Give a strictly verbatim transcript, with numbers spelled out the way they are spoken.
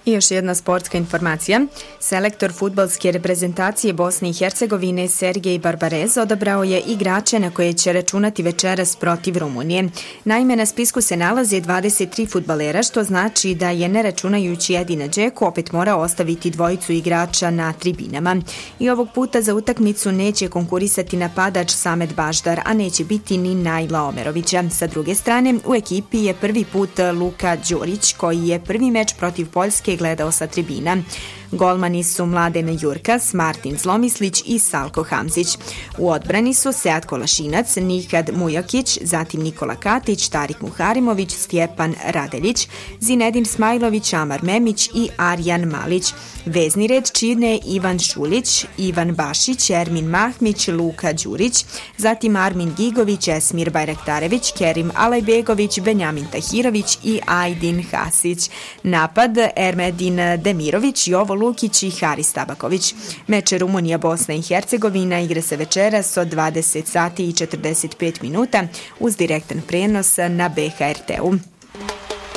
I još jedna sportska informacija. Selektor fudbalske reprezentacije Bosne i Hercegovine Sergej Barbarez odabrao je igrače na koje će računati večeras protiv Rumunije. Naime, na spisku se nalaze dvadeset tri fudbalera, što znači da je, ne računajući Edina Džeku, opet mora ostaviti dvojicu igrača na tribinama. I ovog puta za utakmicu neće konkurisati napadač Samet Baždar, a neće biti ni Najla Omerovića. Sa druge strane, u ekipi je prvi put Luka Đurić, koji je prvi meč protiv Poljske gledao sa tribina. Golmani su Mladen Jurkas, Martin Zlomislić i Salko Hamzić. U odbrani su Sead Kolašinac, Nikad Mujakić, zatim Nikola Katić, Tarik Muharimović, Stjepan Radeljić, Zinedin Smajlović, Amar Memić i Arjan Malić. Vezni red čine Ivan Šulić, Ivan Bašić, Ermin Mahmić, Luka Đurić, zatim Armin Gigović, Esmir Bajraktarević, Kerim Alajbegović, Benjamin Tahirović i Ajdin Hasić. Napad Ermedin Demirović, Jovo Lukić i Haris Tabaković. Meč Rumunija Bosna i Hercegovina igra se večeras od dvadeset sati i četrdeset pet minuta uz direktan prenos na B H R T-u.